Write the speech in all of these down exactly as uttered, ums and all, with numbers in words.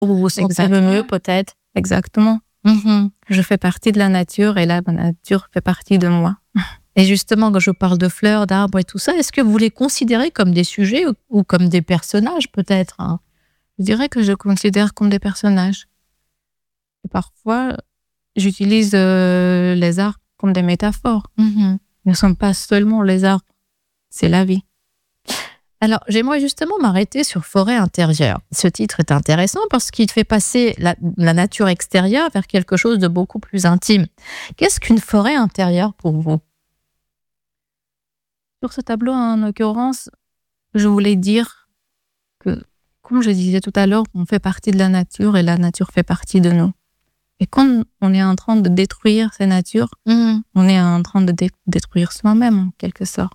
Vous vous sentez mieux peut-être. Exactement. Mm-hmm. Je fais partie de la nature et la nature fait partie de moi. Et justement, quand je parle de fleurs, d'arbres et tout ça, est-ce que vous les considérez comme des sujets ou, ou comme des personnages peut-être, hein? Je dirais que je considère comme des personnages. Et parfois, j'utilise euh, les arbres comme des métaphores. Mm-hmm. Ils ne sont pas seulement les arbres, c'est la vie. Alors, j'aimerais justement m'arrêter sur forêt intérieure. Ce titre est intéressant parce qu'il fait passer la, la nature extérieure vers quelque chose de beaucoup plus intime. Qu'est-ce qu'une forêt intérieure pour vous? Sur ce tableau, en l'occurrence, je voulais dire que, comme je disais tout à l'heure, on fait partie de la nature et la nature fait partie de nous. Et quand on est en train de détruire ces natures, mmh. on est en train de dé- détruire soi-même, en quelque sorte.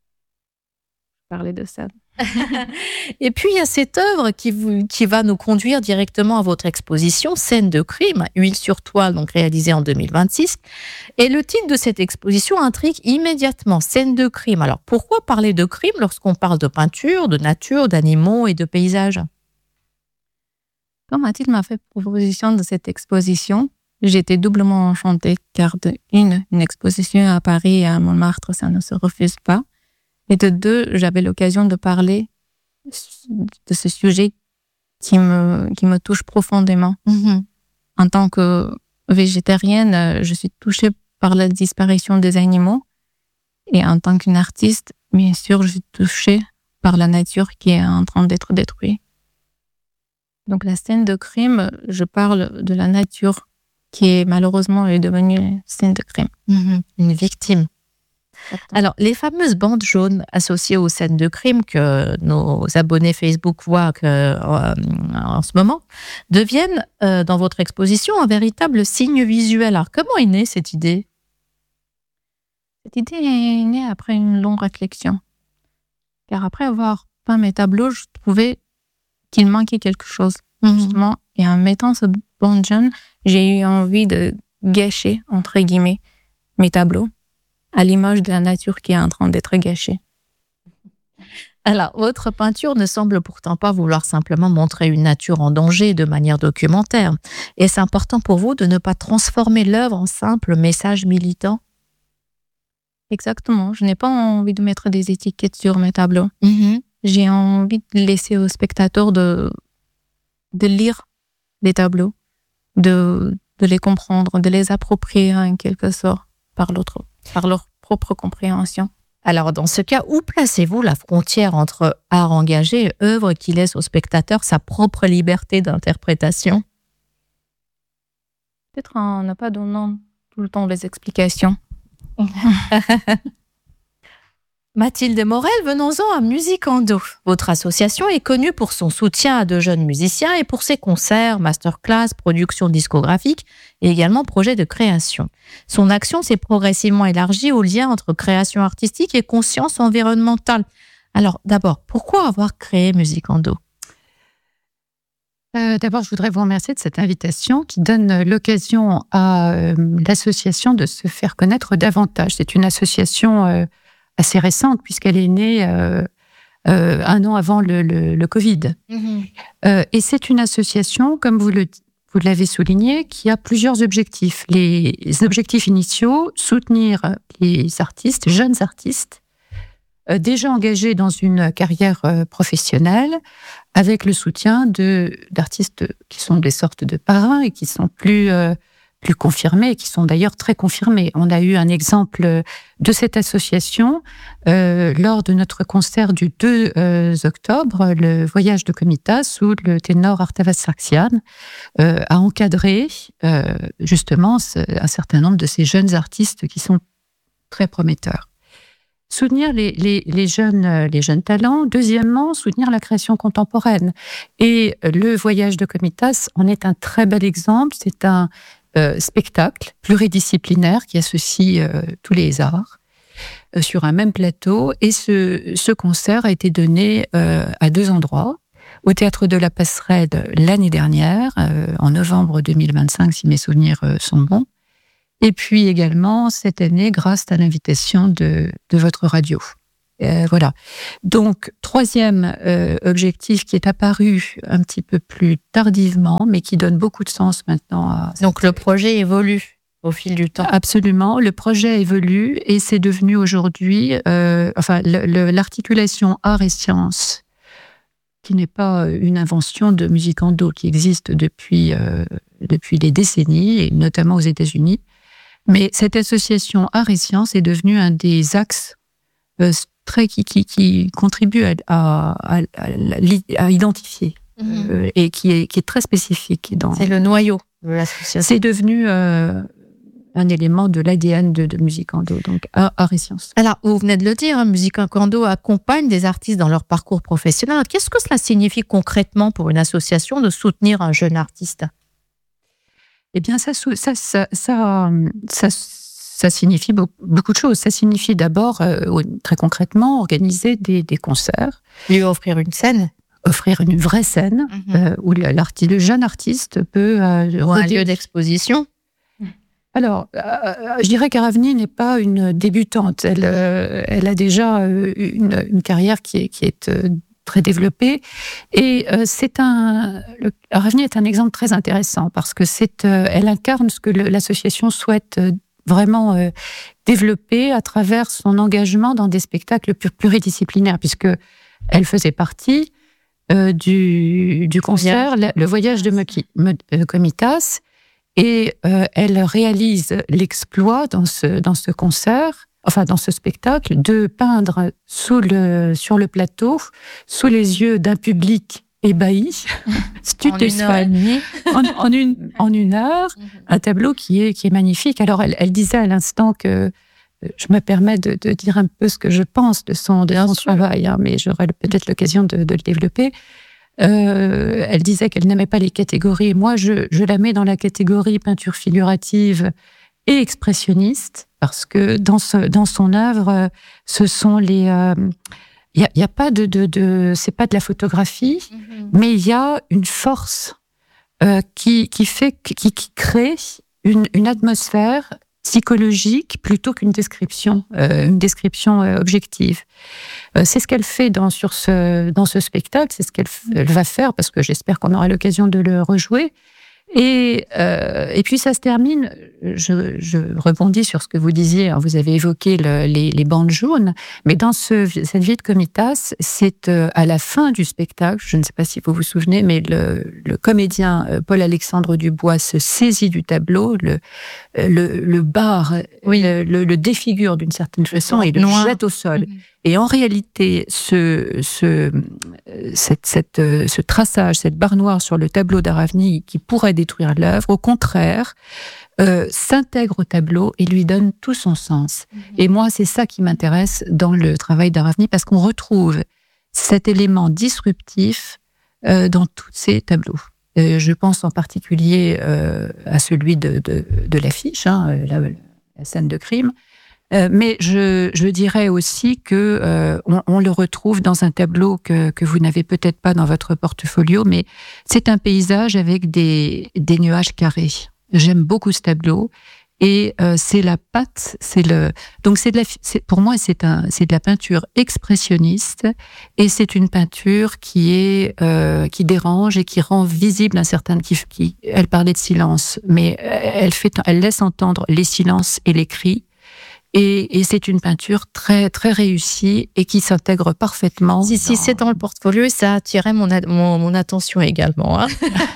Je parlais de ça. Et puis, il y a cette œuvre qui, vous, qui va nous conduire directement à votre exposition, Scène de crime, Huile sur toile, donc réalisée en deux mille vingt-six. Et le titre de cette exposition intrigue immédiatement, Scène de crime. Alors, pourquoi parler de crime lorsqu'on parle de peinture, de nature, d'animaux et de paysages? Quand Mathilde m'a fait proposition de cette exposition, j'étais doublement enchantée, car de une, une exposition à Paris et à Montmartre, ça ne se refuse pas. Et de deux, j'avais l'occasion de parler de ce sujet qui me, qui me touche profondément. Mmh. En tant que végétarienne, je suis touchée par la disparition des animaux. Et en tant qu'une artiste, bien sûr, je suis touchée par la nature qui est en train d'être détruite. Donc la scène de crime, je parle de la nature qui est malheureusement est devenue scène de crime. Mmh. Une victime. Alors, les fameuses bandes jaunes associées aux scènes de crime que nos abonnés Facebook voient que, euh, en ce moment deviennent, euh, dans votre exposition, un véritable signe visuel. Alors, comment est née cette idée? Cette idée est née après une longue réflexion. Car après avoir peint mes tableaux, je trouvais qu'il manquait quelque chose. Mmh. Justement, et en mettant ce bande jaune, j'ai eu envie de gâcher, entre guillemets, mes tableaux, à l'image de la nature qui est en train d'être gâchée. Alors, votre peinture ne semble pourtant pas vouloir simplement montrer une nature en danger de manière documentaire. Est-ce important pour vous de ne pas transformer l'œuvre en simple message militant? Exactement. Je n'ai pas envie de mettre des étiquettes sur mes tableaux. Mmh. J'ai envie de laisser aux spectateurs de, de lire les tableaux, de, de les comprendre, de les approprier en quelque sorte par l'autre. Par leur propre compréhension. Alors, dans ce cas, où placez-vous la frontière entre art engagé et œuvre qui laisse au spectateur sa propre liberté d'interprétation? Peut-être en ne pas donnant tout le temps les explications. Mathilde Morel, venons-en à Musicando. Votre association est connue pour son soutien à de jeunes musiciens et pour ses concerts, masterclass, productions discographiques et également projets de création. Son action s'est progressivement élargie au lien entre création artistique et conscience environnementale. Alors d'abord, pourquoi avoir créé Musicando? Euh, d'abord, je voudrais vous remercier de cette invitation qui donne l'occasion à euh, l'association de se faire connaître davantage. C'est une association euh, assez récente puisqu'elle est née euh, euh, un an avant le, le, le Covid. Mmh. Euh, et c'est une association, comme vous, le, vous l'avez souligné, qui a plusieurs objectifs. Les objectifs initiaux, soutenir les artistes, jeunes artistes, euh, déjà engagés dans une carrière euh, professionnelle, avec le soutien de, d'artistes qui sont des sortes de parrains et qui sont plus... Euh, plus confirmés, qui sont d'ailleurs très confirmés. On a eu un exemple de cette association euh, lors de notre concert du deux euh, octobre, le Voyage de Komitas, où le ténor Artavas Sarksian euh, a encadré euh, justement ce, un certain nombre de ces jeunes artistes qui sont très prometteurs. Soutenir les, les, les, jeunes, les jeunes talents. Deuxièmement, soutenir la création contemporaine. Et le Voyage de Komitas en est un très bel exemple. C'est un Euh, spectacle pluridisciplinaire qui associe euh, tous les arts euh, sur un même plateau. Et ce, ce concert a été donné euh, à deux endroits. Au Théâtre de la Passerelle l'année dernière, euh, en novembre deux mille vingt-cinq, si mes souvenirs euh, sont bons. Et puis également cette année, grâce à l'invitation de, de votre radio. Euh, voilà. Donc, troisième euh, objectif qui est apparu un petit peu plus tardivement, mais qui donne beaucoup de sens maintenant. À... Donc, le projet évolue au fil du temps. Absolument. Le projet évolue et c'est devenu aujourd'hui, euh, enfin, le, le, l'articulation art et sciences, qui n'est pas une invention de Musicando, qui existe depuis, euh, depuis des décennies, et notamment aux États-Unis. Mais cette association art et sciences est devenue un des axes euh, très, qui, qui, qui contribue à, à, à, à identifier mmh. euh, et qui est, qui est très spécifique. Dans... C'est le noyau de l'association. C'est devenu euh, un élément de l'A D N de, de Musicando, donc art, art et sciences. Alors, vous venez de le dire, hein, Musicando accompagne des artistes dans leur parcours professionnel. Qu'est-ce que cela signifie concrètement pour une association de soutenir un jeune artiste ? Eh bien, ça, ça, ça, ça, ça, ça signifie beaucoup de choses. Ça signifie d'abord, euh, très concrètement, organiser des, des concerts. Lui offrir une scène. Offrir une vraie scène mm-hmm. euh, où l'artiste, le jeune artiste peut... Euh, Ou un lieu d'exposition. Alors, euh, je dirais qu'Aravni n'est pas une débutante. Elle, euh, elle a déjà une, une carrière qui est, qui est euh, très développée. Et euh, c'est un... Le, Aravni est un exemple très intéressant parce que c'est, euh, elle incarne ce que le, l'association souhaite euh, vraiment euh, développer à travers son engagement dans des spectacles pluridisciplinaires, puisque elle faisait partie euh, du, du concert Le, le voyage de Moki, Me, euh, Komitas. Et euh, elle réalise l'exploit dans ce, dans ce concert, enfin dans ce spectacle, de peindre sous le, sur le plateau, sous les yeux d'un public ébahi, stupéfait, en, en, une, en une heure, un tableau qui est, qui est magnifique. Alors elle, elle disait à l'instant que, je me permets de, de dire un peu ce que je pense de son, de son travail, hein, mais j'aurai peut-être l'occasion de, de le développer. Euh, elle disait qu'elle n'aimait pas les catégories. Moi, je, je la mets dans la catégorie peinture figurative et expressionniste, parce que dans, ce, dans son œuvre, ce sont les... Il euh, y, a, y a pas de... de, de c'est pas de la photographie, mm-hmm. mais il y a une force euh, qui, qui, fait, qui, qui crée une, une atmosphère psychologique plutôt qu'une description, euh, une description euh, objective. Euh, c'est ce qu'elle fait dans, sur ce, dans ce spectacle, c'est ce qu'elle f- elle va faire, parce que j'espère qu'on aura l'occasion de le rejouer. Et, euh, et puis ça se termine, je, je rebondis sur ce que vous disiez, hein, vous avez évoqué le, les, les bandes jaunes, mais dans ce, cette vie de Komitas, c'est euh, à la fin du spectacle, je ne sais pas si vous vous souvenez, mais le, le comédien euh, Paul-Alexandre Dubois se saisit du tableau, le, le, le barre, oui. le, le, le défigure d'une certaine façon et le Noir. jette au sol. Mmh. Et en réalité, ce, ce, cette, cette, ce traçage, cette barre noire sur le tableau d'Aravni qui pourrait détruire l'œuvre, au contraire, euh, s'intègre au tableau et lui donne tout son sens. Mmh. Et moi, c'est ça qui m'intéresse dans le travail d'Aravni, parce qu'on retrouve cet élément disruptif euh, dans tous ces tableaux. Euh, je pense en particulier euh, à celui de, de, de l'affiche, hein, la, la scène de crime. Euh, mais je, je dirais aussi que euh, on, on le retrouve dans un tableau que, que vous n'avez peut-être pas dans votre portfolio, mais c'est un paysage avec des, des nuages carrés. J'aime beaucoup ce tableau et euh, c'est la patte, c'est le donc c'est de la c'est, pour moi c'est un c'est de la peinture expressionniste et c'est une peinture qui est euh, qui dérange et qui rend visible un certain qui, qui elle parlait de silence, mais elle fait elle laisse entendre les silences et les cris. Et, et c'est une peinture très très réussie et qui s'intègre parfaitement. Si, dans... si c'est dans le portfolio, ça attirait mon, mon, mon attention également. Hein.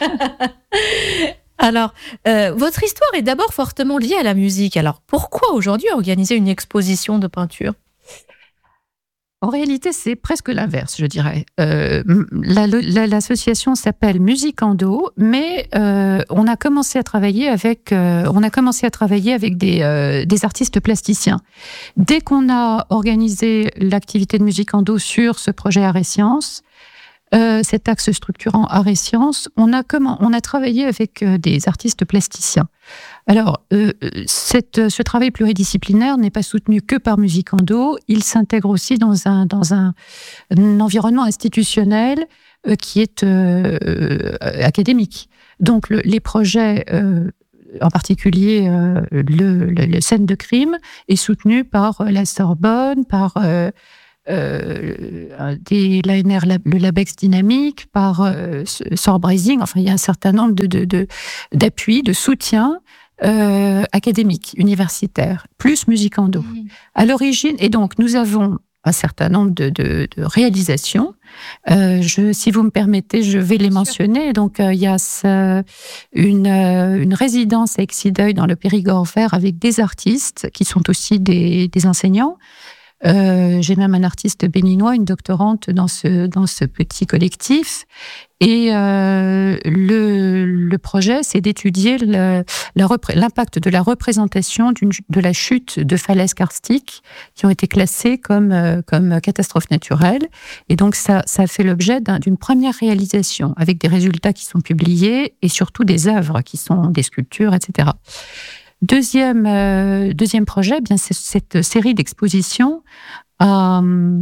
Alors, euh, votre histoire est d'abord fortement liée à la musique. Alors, pourquoi aujourd'hui organiser une exposition de peinture ? En réalité, c'est presque l'inverse, je dirais. Euh, la, la, l'association s'appelle Musicando, mais euh, on a commencé à travailler avec, euh, on a commencé à travailler avec des, euh, des artistes plasticiens. Dès qu'on a organisé l'activité de Musicando sur ce projet Art et Sciences, euh, cet axe structurant Art et Sciences, on a, comment, on a travaillé avec euh, des artistes plasticiens. Alors, euh, cette, ce travail pluridisciplinaire n'est pas soutenu que par Musicando, il s'intègre aussi dans un, dans un, un environnement institutionnel euh, qui est euh, euh, académique. Donc, le, les projets, euh, en particulier euh, le, le, le scène de crime, est soutenu par la Sorbonne, par... Euh, euh, des l'A N R, le Labex Dynamique, par euh, Sorbrazing. Enfin, il y a un certain nombre de, de, de, d'appuis, de soutien euh, académique, universitaire, plus Musicando. Mmh. À l'origine, et donc nous avons un certain nombre de, de, de réalisations. Euh, je, si vous me permettez, je vais les mentionner. Donc, euh, il y a ce, une, euh, une résidence à Exideuil dans le Périgord vert avec des artistes qui sont aussi des, des enseignants. Euh, j'ai même un artiste béninois, une doctorante dans ce, dans ce petit collectif. Et euh, le, le projet, c'est d'étudier le, la, l'impact de la représentation d'une, de la chute de falaises karstiques qui ont été classées comme, euh, comme catastrophe naturelle. Et donc, ça, ça a fait l'objet d'un, d'une première réalisation avec des résultats qui sont publiés et surtout des œuvres qui sont des sculptures, et cetera. Deuxième, euh, deuxième projet, bien, c'est cette série d'expositions à,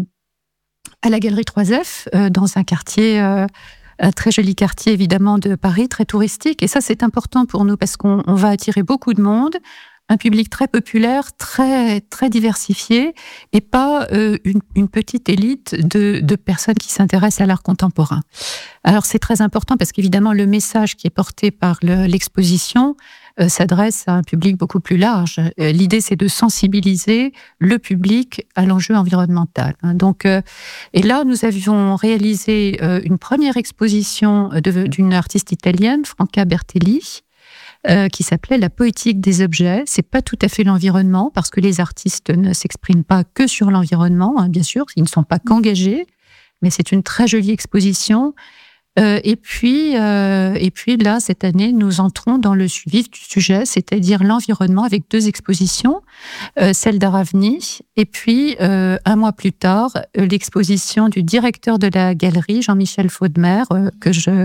à la Galerie trois F, euh, dans un quartier, euh, un très joli quartier évidemment de Paris, très touristique. Et ça, c'est important pour nous parce qu'on on va attirer beaucoup de monde, un public très populaire, très, très diversifié, et pas euh, une, une petite élite de, de personnes qui s'intéressent à l'art contemporain. Alors, c'est très important parce qu'évidemment, le message qui est porté par le, l'exposition Euh, s'adresse à un public beaucoup plus large. Euh, l'idée, c'est de sensibiliser le public à l'enjeu environnemental. Hein. Donc, euh, et là, nous avions réalisé euh, une première exposition de, d'une artiste italienne, Franca Bertelli, euh, qui s'appelait La poétique des objets. C'est pas tout à fait l'environnement, parce que les artistes ne s'expriment pas que sur l'environnement, hein, bien sûr, ils ne sont pas qu'engagés, mais c'est une très jolie exposition. Euh, et puis, euh, et puis là, cette année, nous entrons dans le vif du sujet, c'est-à-dire l'environnement, avec deux expositions, euh, celle d'Aravni, et puis euh, un mois plus tard, euh, l'exposition du directeur de la galerie, Jean-Michel Faudemer, euh, que je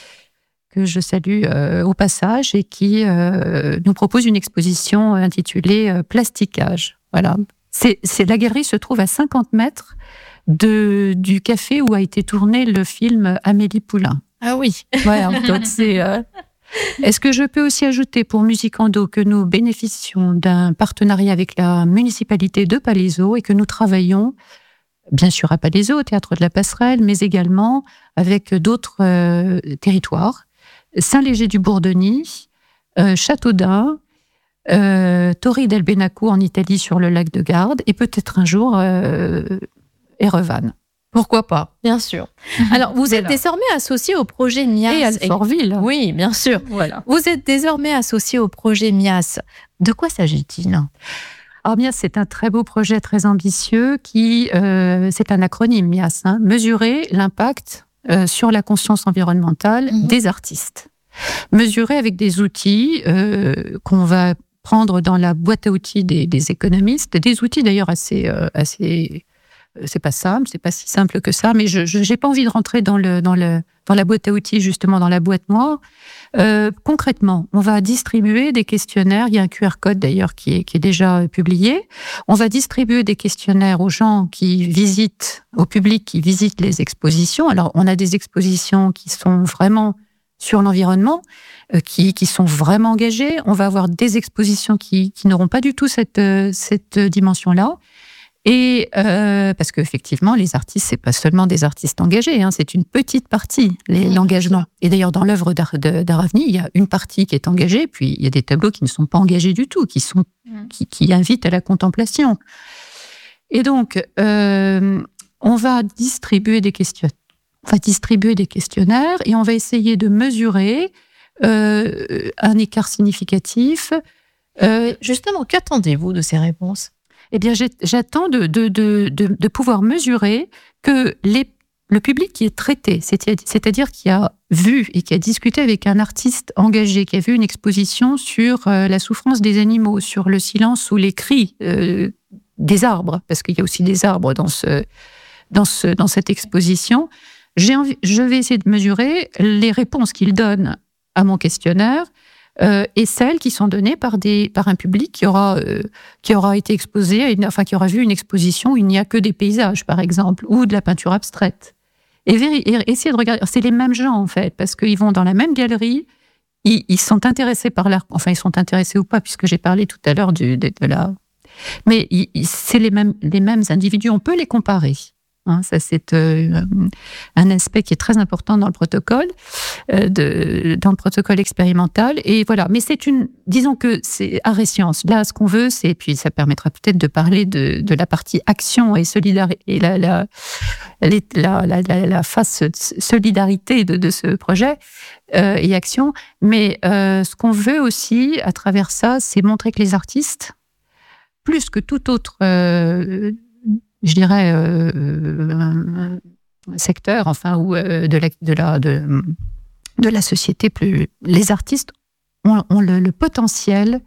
que je salue euh, au passage, et qui euh, nous propose une exposition intitulée euh, Plasticage. Voilà, c'est, c'est la galerie se trouve à cinquante mètres. De, du café où a été tourné le film Amélie Poulain. Ah oui. Ouais, donc c'est, euh... Est-ce que je peux aussi ajouter pour Musicando que nous bénéficions d'un partenariat avec la municipalité de Palaiseau et que nous travaillons, bien sûr à Palaiseau, au Théâtre de la Passerelle, mais également avec d'autres euh, territoires. Saint-Léger-du-Bourdonnais, euh, Châteaudun, euh, Torri del Benaco en Italie sur le lac de Garde, et peut-être un jour... Euh, Erevan. Pourquoi pas, bien sûr. Alors, vous êtes voilà. désormais associé au projet MIAS. Et Alfortville. Oui, bien sûr. Voilà. Vous êtes désormais associé au projet MIAS. De quoi s'agit-il ? Alors, MIAS, c'est un très beau projet, très ambitieux, qui, euh, c'est un acronyme, MIAS, hein, mesurer l'impact euh, sur la conscience environnementale mmh. des artistes. Mesurer avec des outils euh, qu'on va prendre dans la boîte à outils des, des économistes, des outils d'ailleurs assez... Euh, assez c'est pas simple, c'est pas si simple que ça, mais je, je j'ai pas envie de rentrer dans le dans le dans la boîte à outils, justement dans la boîte noire. Euh, concrètement, on va distribuer des questionnaires. Il y a un Q R code d'ailleurs qui est qui est déjà publié. On va distribuer des questionnaires aux gens qui visitent, au public qui visite les expositions. Alors, on a des expositions qui sont vraiment sur l'environnement, euh, qui qui sont vraiment engagées. On va avoir des expositions qui qui n'auront pas du tout cette cette dimension-là. Et euh, parce qu'effectivement, les artistes, c'est pas seulement des artistes engagés, hein, c'est une petite partie, les, l'engagement. Et d'ailleurs, dans l'œuvre d'Ar, de, d'Aravni, il y a une partie qui est engagée, puis il y a des tableaux qui ne sont pas engagés du tout, qui sont, qui, qui invitent à la contemplation. Et donc, euh, on va distribuer des questions, on va distribuer des questionnaires, et on va essayer de mesurer euh, un écart significatif. Euh, justement, qu'attendez-vous de ces réponses ? Eh bien, j'attends de, de, de, de, de pouvoir mesurer que les, le public qui est traité, c'est-à-dire qui a vu et qui a discuté avec un artiste engagé, qui a vu une exposition sur euh, la souffrance des animaux, sur le silence ou les cris euh, des arbres, parce qu'il y a aussi des arbres dans, ce, dans, ce, dans cette exposition, j'ai envie, je vais essayer de mesurer les réponses qu'il donne à mon questionnaire, Euh, et celles qui sont données par, des, par un public qui aura, euh, qui aura été exposé, à une, enfin qui aura vu une exposition où il n'y a que des paysages, par exemple, ou de la peinture abstraite. Et, véri- et essayer de regarder, c'est les mêmes gens en fait, parce qu'ils vont dans la même galerie, ils, ils sont intéressés par l'art, enfin ils sont intéressés ou pas, puisque j'ai parlé tout à l'heure du, de, de la, Mais il, c'est les mêmes, les mêmes individus, on peut les comparer. Hein, ça, c'est euh, un aspect qui est très important dans le protocole, euh, de, dans le protocole expérimental. Et voilà. Mais c'est une, disons que c'est art et sciences. Là, ce qu'on veut, c'est, puis ça permettra peut-être de parler de, de la partie action et solidarité, et la, la, la, la, la, la face solidarité de, de ce projet euh, et action. Mais euh, ce qu'on veut aussi, à travers ça, c'est montrer que les artistes, plus que tout autre euh, je dirais, euh, euh, secteur, enfin, ou euh, de, la, de, la, de, de la société, plus, les artistes ont, ont le, le potentiel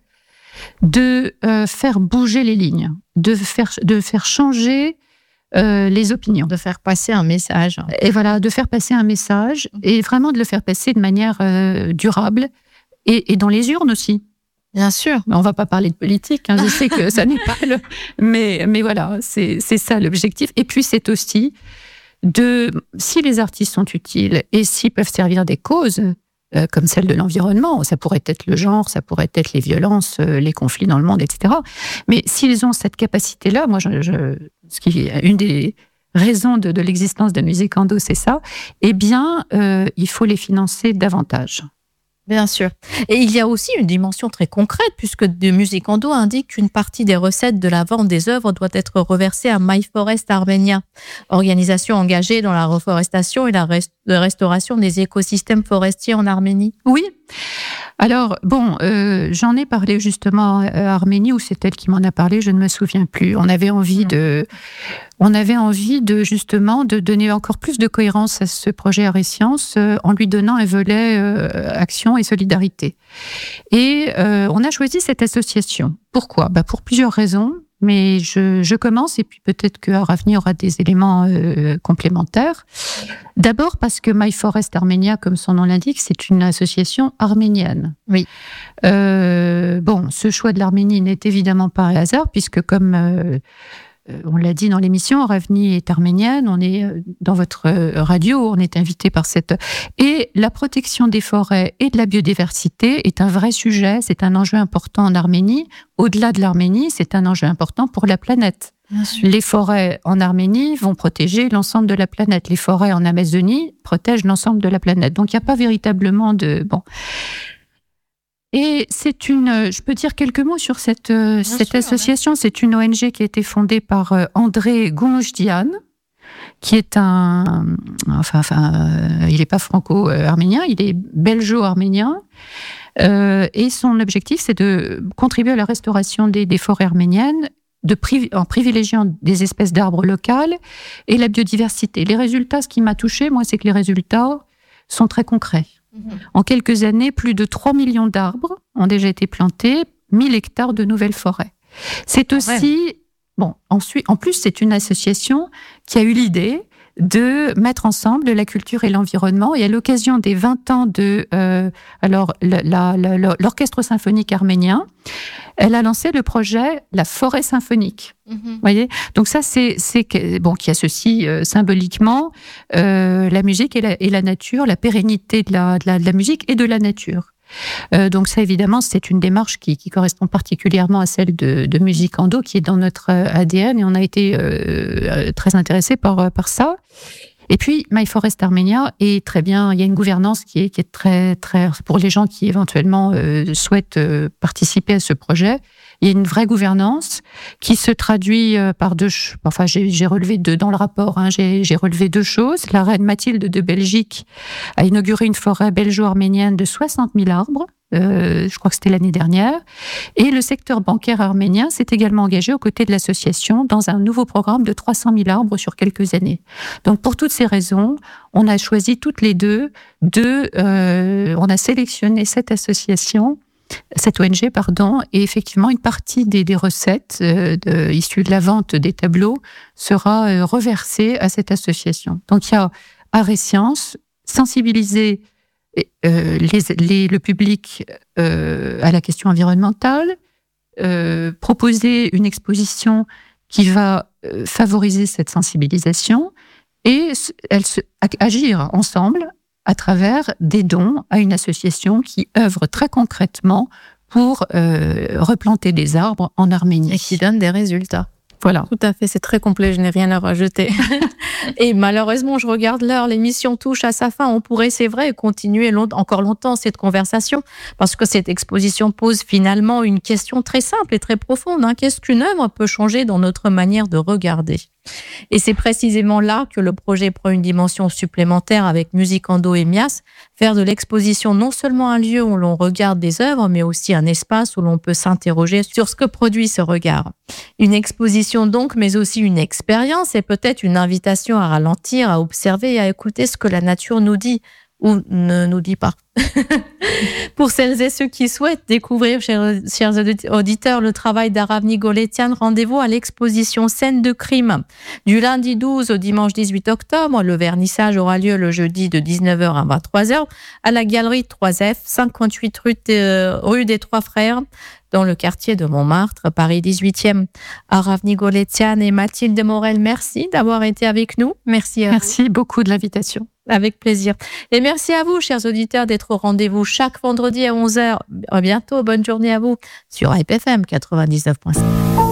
de euh, faire bouger les lignes, de faire, de faire changer euh, les opinions. De faire passer un message. Et voilà, de faire passer un message, et vraiment de le faire passer de manière euh, durable, et, et dans les urnes aussi. Bien sûr. Mais on ne va pas parler de politique, hein, je sais que ça n'est pas le... Mais, mais voilà, c'est, c'est ça l'objectif. Et puis c'est aussi de... Si les artistes sont utiles et s'ils peuvent servir des causes, euh, comme celle de l'environnement, ça pourrait être le genre, ça pourrait être les violences, euh, les conflits dans le monde, et cetera. Mais s'ils ont cette capacité-là, moi, je, je, ce qui est une des raisons de, de l'existence de Musicando, c'est ça, eh bien, euh, il faut les financer davantage. Bien sûr. Et il y a aussi une dimension très concrète, puisque de Musicando indique qu'une partie des recettes de la vente des œuvres doit être reversée à MyForest Armenia, organisation engagée dans la reforestation et la rest- restauration des écosystèmes forestiers en Arménie. Oui. Alors, bon, euh, j'en ai parlé justement à Arménie, ou c'est elle qui m'en a parlé, je ne me souviens plus. On avait envie de, on avait envie de justement de donner encore plus de cohérence à ce projet Art et Sciences euh, en lui donnant un volet euh, action et solidarité. Et euh, on a choisi cette association. Pourquoi ? Bah pour plusieurs raisons. Mais je, je commence, et puis peut-être qu'à l'avenir, aura des éléments euh, complémentaires. D'abord parce que MyForest Armenia, comme son nom l'indique, c'est une association arménienne. Oui. Euh, bon, ce choix de l'Arménie n'est évidemment pas un hasard, puisque comme euh, on l'a dit dans l'émission, Ravni est arménienne, on est dans votre radio, on est invité par cette... Et la protection des forêts et de la biodiversité est un vrai sujet, c'est un enjeu important en Arménie. Au-delà de l'Arménie, c'est un enjeu important pour la planète. Les forêts en Arménie vont protéger l'ensemble de la planète. Les forêts en Amazonie protègent l'ensemble de la planète. Donc il n'y a pas véritablement de... Bon... Et c'est une, je peux dire quelques mots sur cette, Bien cette sûr, association. Ouais. C'est une O N G qui a été fondée par André Gonjdian, qui est un, enfin, enfin, euh, il n'est pas franco-arménien, il est belgeo-arménien. Euh, et son objectif, c'est de contribuer à la restauration des, des forêts arméniennes, de priv- en privilégiant des espèces d'arbres locales et la biodiversité. Les résultats, ce qui m'a touchée, moi, c'est que les résultats sont très concrets. En quelques années, plus de trois millions d'arbres ont déjà été plantés, mille hectares de nouvelles forêts. C'est aussi, ouais. bon, ensuite, en plus, c'est une association qui a eu l'idée de mettre ensemble la culture et l'environnement. Et à l'occasion des vingt ans de euh, alors, la, la, la, l'Orchestre symphonique arménien, elle a lancé le projet La Forêt symphonique. Mm-hmm. Voyez, donc ça, c'est, c'est bon, qui associe euh, symboliquement euh, la musique et la, et la nature, la pérennité de la, de la, de la musique et de la nature. Euh, donc ça, évidemment, c'est une démarche qui, qui correspond particulièrement à celle de, de Musicando, qui est dans notre A D N, et on a été euh, très intéressés par, par ça. Et puis, MyForest Armenia est très bien, il y a une gouvernance qui est, qui est très, très... Pour les gens qui éventuellement euh, souhaitent euh, participer à ce projet, il y a une vraie gouvernance qui se traduit euh, par deux... Enfin, j'ai, j'ai relevé deux dans le rapport, hein, j'ai, j'ai relevé deux choses. La reine Mathilde de Belgique a inauguré une forêt belgeo-arménienne de soixante mille arbres, Euh, je crois que c'était l'année dernière. Et le secteur bancaire arménien s'est également engagé aux côtés de l'association dans un nouveau programme de trois cent mille arbres sur quelques années. Donc, pour toutes ces raisons, on a choisi toutes les deux de... Euh, on a sélectionné cette association, cette O N G, pardon, et effectivement, une partie des, des recettes euh, de, issues de la vente des tableaux sera euh, reversée à cette association. Donc, il y a Art et Sciences, sensibiliser Euh, les, les, le public euh, à la question environnementale, euh, proposer une exposition qui va euh, favoriser cette sensibilisation et elle se, agir ensemble à travers des dons à une association qui œuvre très concrètement pour euh, replanter des arbres en Arménie. Et qui donne des résultats. Voilà. Tout à fait, c'est très complet, je n'ai rien à rajouter. Et malheureusement, je regarde l'heure, l'émission touche à sa fin. On pourrait, c'est vrai, continuer long, encore longtemps cette conversation, parce que cette exposition pose finalement une question très simple et très profonde. Hein. Qu'est-ce qu'une œuvre peut changer dans notre manière de regarder ? Et c'est précisément là que le projet prend une dimension supplémentaire avec Musicando et Mias, faire de l'exposition non seulement un lieu où l'on regarde des œuvres, mais aussi un espace où l'on peut s'interroger sur ce que produit ce regard. Une exposition donc, mais aussi une expérience et peut-être une invitation à ralentir, à observer et à écouter ce que la nature nous dit ou ne nous dit pas. Pour celles et ceux qui souhaitent découvrir, chers, chers auditeurs, le travail d'Aravni Goletian, rendez-vous à l'exposition Scène de crime du lundi douze au dimanche dix-huit octobre. Le vernissage aura lieu le jeudi de dix-neuf heures à vingt-trois heures à la galerie trois F, cinquante-huit rue, de, rue des Trois Frères, dans le quartier de Montmartre, Paris dix-huitième. Aravni Goletian et Mathilde Morel, merci d'avoir été avec nous. Merci à Merci vous. beaucoup de l'invitation. Avec plaisir. Et merci à vous, chers auditeurs, d'être au rendez-vous chaque vendredi à onze heures. À bientôt. Bonne journée à vous sur I P F M quatre-vingt-dix-neuf point cinq.